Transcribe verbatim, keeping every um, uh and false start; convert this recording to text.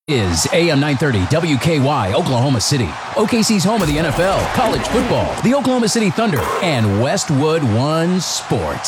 Is A M nine thirty W K Y Oklahoma City, O K C's home of the N F L, college football, the Oklahoma City Thunder, and Westwood One Sports.